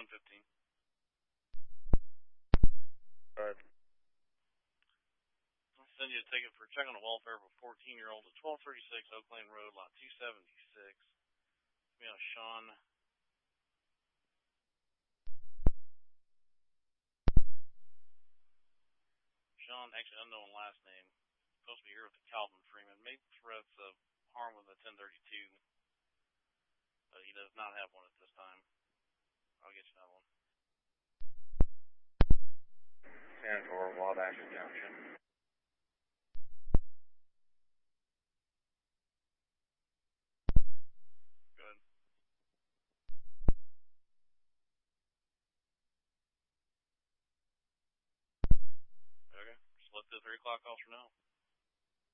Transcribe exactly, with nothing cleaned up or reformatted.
one fifteen. Alright. I'll send you a ticket for checking the welfare of a fourteen-year-old at twelve thirty-six Oak Lane Road, lot two seventy-six. We have Sean. Sean, actually unknown last name. Supposed to be here with the Calvin Freeman. Made threats of harm with a ten thirty-two. But he does not have one at this time. I'll get you another one. ten four, Wild Action Junction. Good. Okay. Just let the three o'clock calls for now.